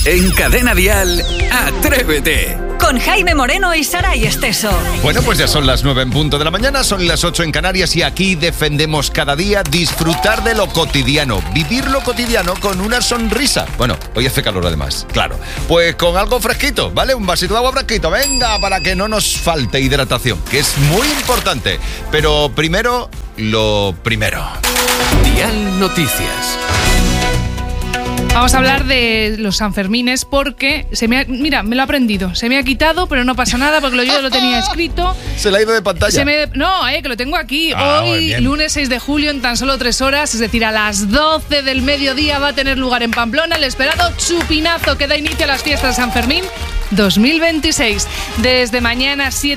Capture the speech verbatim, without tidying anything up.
En Cadena Dial, Atrévete. Con Jaime Moreno y Saray Esteso. Bueno, pues ya son las nueve en punto de la mañana, son las ocho en Canarias y aquí defendemos cada día disfrutar de lo cotidiano, vivir lo cotidiano con una sonrisa. Bueno, hoy hace calor además, claro. Pues con algo fresquito, ¿vale? Un vasito de agua fresquito, venga, para que no nos falte hidratación, que es muy importante. Pero primero, lo primero. Dial Noticias. Vamos a hablar de los Sanfermines porque, se me ha, mira, me lo he aprendido. Se me ha quitado, pero no pasa nada porque yo lo tenía escrito. ¿Se le ha ido de pantalla? Se me, no, eh, que lo tengo aquí. Ah, Hoy, lunes seis de julio, en tan solo tres horas, es decir, a las doce del mediodía, va a tener lugar en Pamplona el esperado chupinazo que da inicio a las fiestas de San Fermín dos mil veintiséis. Desde mañana siete